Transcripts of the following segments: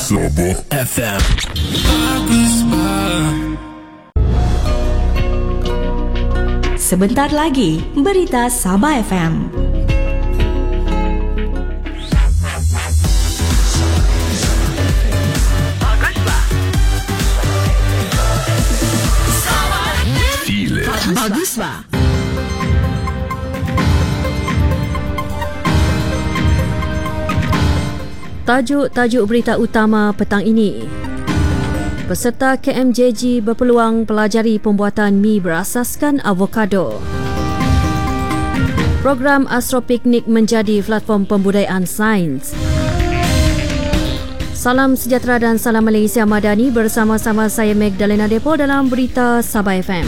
Sabah FM. Sebentar lagi, berita Sabah FM. Baguslah. Tajuk berita utama petang ini. Peserta KMJG berpeluang pelajari pembuatan mi berasaskan avokado. Program Astropiknik menjadi platform pembudayaan sains. Salam sejahtera dan salam Malaysia Madani, bersama-sama saya Magdalena Depo dalam berita Sabah FM.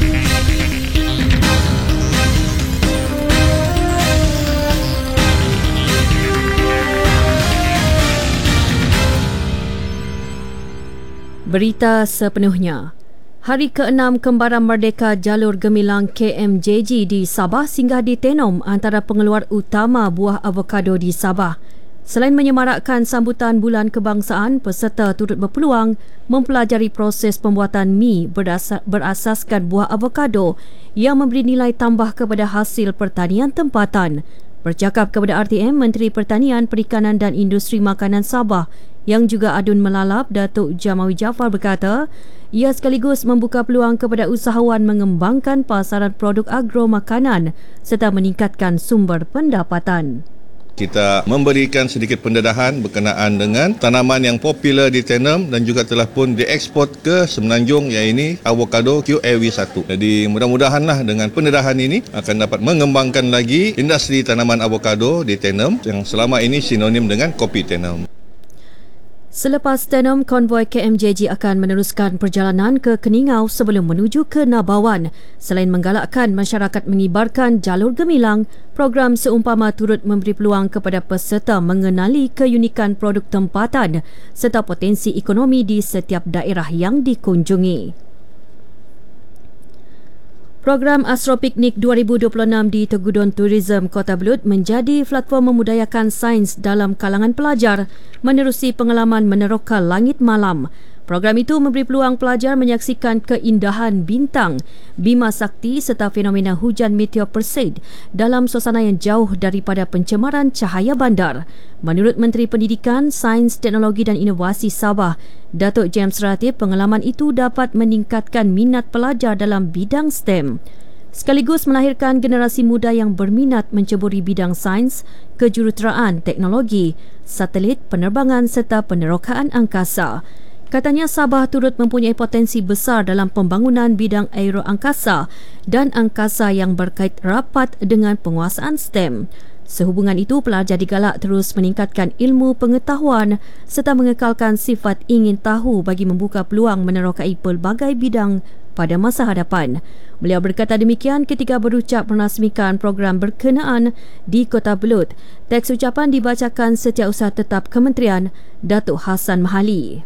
Berita sepenuhnya. Hari ke-6 Kembaran Merdeka Jalur Gemilang KMJG di Sabah singgah di Tenom, antara pengeluar utama buah avokado di Sabah. Selain menyemarakkan sambutan Bulan Kebangsaan, peserta turut berpeluang mempelajari proses pembuatan mi berasaskan buah avokado yang memberi nilai tambah kepada hasil pertanian tempatan. Bercakap kepada RTM, Menteri Pertanian, Perikanan dan Industri Makanan Sabah yang juga adun melalap, Datuk Jamawi Jaafar berkata, ia sekaligus membuka peluang kepada usahawan mengembangkan pasaran produk agro makanan serta meningkatkan sumber pendapatan. Kita memberikan sedikit pendedahan berkenaan dengan tanaman yang popular di Tenom dan juga telah pun dieksport ke Semenanjung, iaitu avokado QAV1. Jadi mudah-mudahanlah dengan pendedahan ini akan dapat mengembangkan lagi industri tanaman avokado di Tenom yang selama ini sinonim dengan kopi Tenom. Selepas Tenom, konvoi KMJG akan meneruskan perjalanan ke Keningau sebelum menuju ke Nabawan. Selain menggalakkan masyarakat mengibarkan jalur gemilang, program seumpama turut memberi peluang kepada peserta mengenali keunikan produk tempatan serta potensi ekonomi di setiap daerah yang dikunjungi. Program Astropiknik 2026 di Tegudun Tourism Kota Belud menjadi platform memudayakan sains dalam kalangan pelajar menerusi pengalaman meneroka langit malam. Program itu memberi peluang pelajar menyaksikan keindahan bintang, Bima Sakti serta fenomena hujan meteor Perseid dalam suasana yang jauh daripada pencemaran cahaya bandar. Menurut Menteri Pendidikan, Sains, Teknologi dan Inovasi Sabah, Datuk James Ratib, pengalaman itu dapat meningkatkan minat pelajar dalam bidang STEM, sekaligus melahirkan generasi muda yang berminat menceburi bidang sains, kejuruteraan, teknologi, satelit, penerbangan serta penerokaan angkasa. Katanya Sabah turut mempunyai potensi besar dalam pembangunan bidang aeroangkasa dan angkasa yang berkait rapat dengan penguasaan STEM. Sehubungan itu, pelajar digalak terus meningkatkan ilmu pengetahuan serta mengekalkan sifat ingin tahu bagi membuka peluang menerokai pelbagai bidang pada masa hadapan. Beliau berkata demikian ketika berucap merasmikan program berkenaan di Kota Belud. Teks ucapan dibacakan Setiausaha Tetap Kementerian, Datuk Hassan Mahali.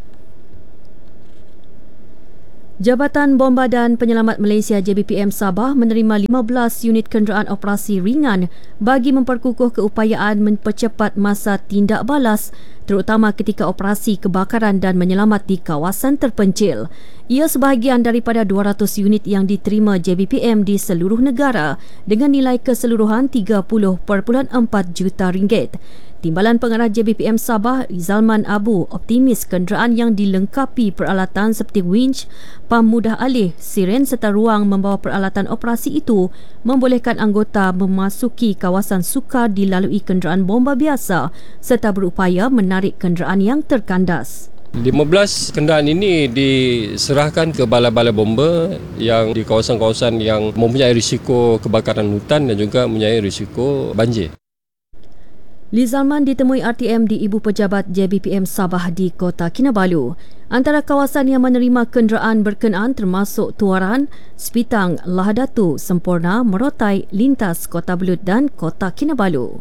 Jabatan Bomba dan Penyelamat Malaysia JBPM Sabah menerima 15 unit kenderaan operasi ringan bagi memperkukuh keupayaan mempercepat masa tindak balas, terutama ketika operasi kebakaran dan menyelamat di kawasan terpencil. Ia sebahagian daripada 200 unit yang diterima JBPM di seluruh negara dengan nilai keseluruhan 30.4 juta ringgit. Timbalan Pengarah JBPM Sabah, Rizalman Abu, optimis kenderaan yang dilengkapi peralatan seperti winch, pam mudah alih, siren serta ruang membawa peralatan operasi itu membolehkan anggota memasuki kawasan sukar dilalui kenderaan bomba biasa serta berupaya menarik kenderaan yang terkandas. 15 kenderaan ini diserahkan ke balai-balai bomba yang di kawasan-kawasan yang mempunyai risiko kebakaran hutan dan juga mempunyai risiko banjir. Lizalman ditemui RTM di Ibu Pejabat JBPM Sabah di Kota Kinabalu. Antara kawasan yang menerima kenderaan berkenaan termasuk Tuaran, Sepitang, Lahadatu, Semporna, Merotai, Lintas, Kota Belud dan Kota Kinabalu.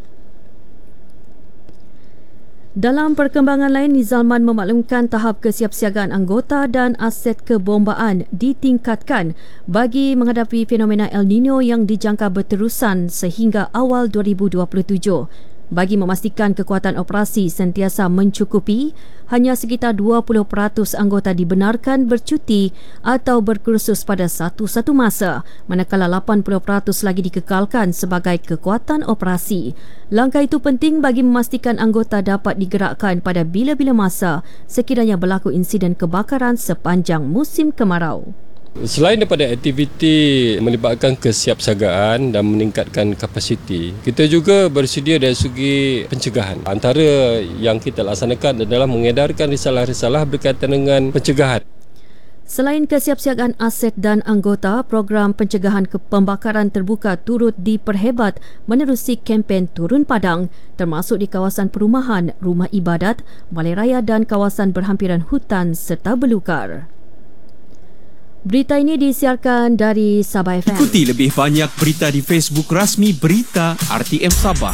Dalam perkembangan lain, Nizalman memaklumkan tahap kesiapsiagaan anggota dan aset kebombaan ditingkatkan bagi menghadapi fenomena El Nino yang dijangka berterusan sehingga awal 2027. Bagi memastikan kekuatan operasi sentiasa mencukupi, hanya sekitar 20% anggota dibenarkan bercuti atau berkursus pada satu-satu masa, manakala 80% lagi dikekalkan sebagai kekuatan operasi. Langkah itu penting bagi memastikan anggota dapat digerakkan pada bila-bila masa sekiranya berlaku insiden kebakaran sepanjang musim kemarau. Selain daripada aktiviti melibatkan kesiapsiagaan dan meningkatkan kapasiti, kita juga bersedia dari segi pencegahan. Antara yang kita laksanakan adalah mengedarkan risalah-risalah berkaitan dengan pencegahan. Selain kesiapsiagaan aset dan anggota, program pencegahan pembakaran terbuka turut diperhebat menerusi kempen Turun Padang, termasuk di kawasan perumahan, rumah ibadat, balai raya dan kawasan berhampiran hutan serta belukar. Berita ini disiarkan dari Sabah FM. Ikuti lebih banyak berita di Facebook rasmi Berita RTM Sabah.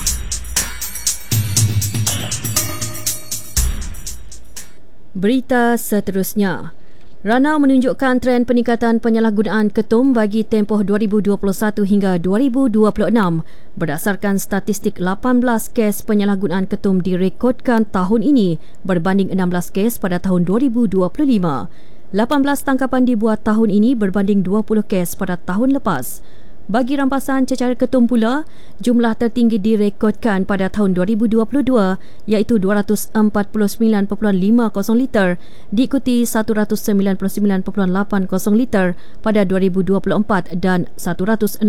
Berita seterusnya. Ranau menunjukkan tren peningkatan penyalahgunaan ketum bagi tempoh 2021 hingga 2026. Berdasarkan statistik, 18 kes penyalahgunaan ketum direkodkan tahun ini berbanding 16 kes pada tahun 2025. 18 tangkapan dibuat tahun ini berbanding 20 kes pada tahun lepas. Bagi rampasan cecair ketum pula, jumlah tertinggi direkodkan pada tahun 2022 iaitu 249.50 liter, diikuti 199.80 liter pada 2024 dan 167.50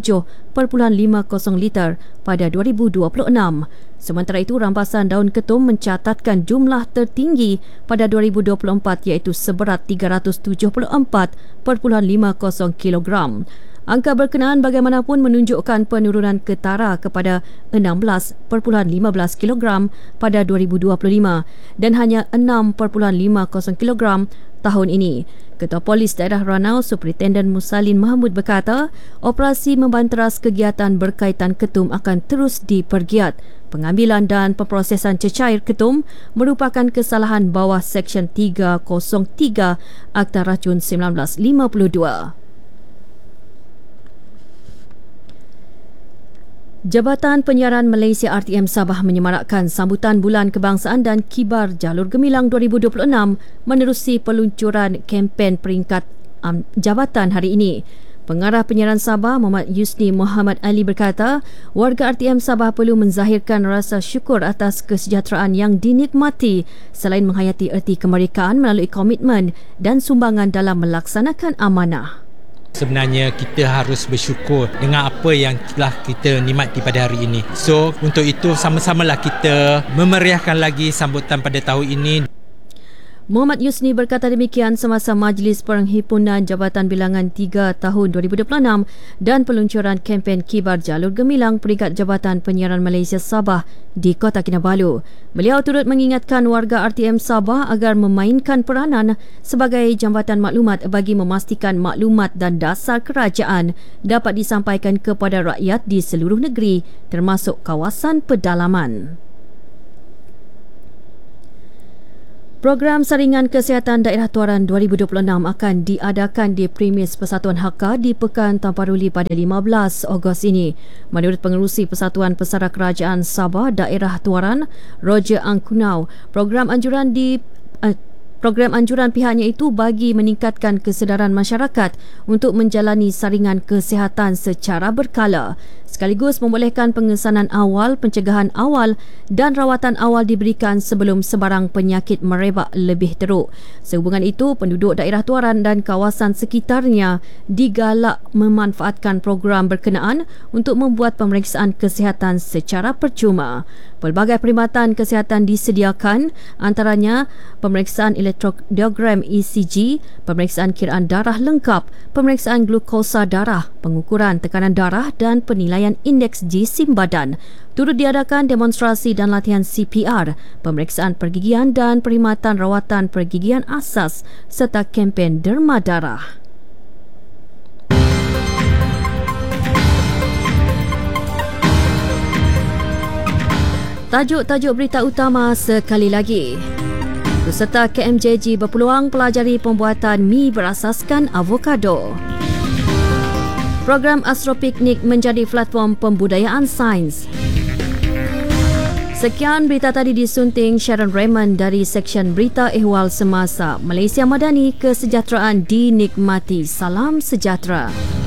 liter pada 2026. Sementara itu, rampasan daun ketum mencatatkan jumlah tertinggi pada 2024 iaitu seberat 374.50 kilogram. Angka berkenaan bagaimanapun menunjukkan penurunan ketara kepada 16.15 kilogram pada 2025 dan hanya 6.50 kilogram tahun ini. Ketua Polis Daerah Ranau, Superintenden Musalin Mahmud berkata, operasi membanteras kegiatan berkaitan ketum akan terus dipergiat. Pengambilan dan pemprosesan cecair ketum merupakan kesalahan bawah Seksyen 303 Akta Racun 1952. Jabatan Penyiaran Malaysia RTM Sabah menyemarakkan sambutan Bulan Kebangsaan dan Kibar Jalur Gemilang 2026 menerusi peluncuran kempen peringkat jabatan hari ini. Pengarah Penyiaran Sabah Muhammad Yusni Muhammad Ali berkata, warga RTM Sabah perlu menzahirkan rasa syukur atas kesejahteraan yang dinikmati selain menghayati erti kemerdekaan melalui komitmen dan sumbangan dalam melaksanakan amanah. Sebenarnya kita harus bersyukur dengan apa yang telah kita nikmati pada hari ini. So, untuk itu sama-samalah kita memeriahkan lagi sambutan pada tahun ini. Muhammad Yusni berkata demikian semasa Majlis Penghimpunan Jabatan Bilangan 3 tahun 2026 dan peluncuran kempen Kibar Jalur Gemilang peringkat Jabatan Penyiaran Malaysia Sabah di Kota Kinabalu. Beliau turut mengingatkan warga RTM Sabah agar memainkan peranan sebagai jambatan maklumat bagi memastikan maklumat dan dasar kerajaan dapat disampaikan kepada rakyat di seluruh negeri termasuk kawasan pedalaman. Program Saringan Kesihatan Daerah Tuaran 2026 akan diadakan di premis Persatuan Hakka di Pekan Tamparuli pada 15 Ogos ini. Menurut Pengerusi Persatuan Pesara Kerajaan Sabah Daerah Tuaran, Roger Angkunau, program anjuran pihaknya itu bagi meningkatkan kesedaran masyarakat untuk menjalani saringan kesihatan secara berkala, sekaligus membolehkan pengesanan awal, pencegahan awal dan rawatan awal diberikan sebelum sebarang penyakit merebak lebih teruk. Sehubungan itu, penduduk daerah Tuaran dan kawasan sekitarnya digalak memanfaatkan program berkenaan untuk membuat pemeriksaan kesihatan secara percuma. Pelbagai perkhidmatan kesihatan disediakan, antaranya pemeriksaan elektrokardiogram ECG, pemeriksaan kiraan darah lengkap, pemeriksaan glukosa darah, pengukuran tekanan darah dan penilaian indeks jisim badan. Turut diadakan demonstrasi dan latihan CPR, pemeriksaan pergigian dan perkhidmatan rawatan pergigian asas serta kempen derma darah. Tajuk-tajuk berita utama sekali lagi. Peserta KMJG berpeluang pelajari pembuatan mi berasaskan avokado. Program Astro Piknik menjadi platform pembudayaan sains. Sekian berita tadi disunting Sharon Raymond dari Seksyen Berita Ehwal Semasa. Malaysia Madani, kesejahteraan dinikmati. Salam sejahtera.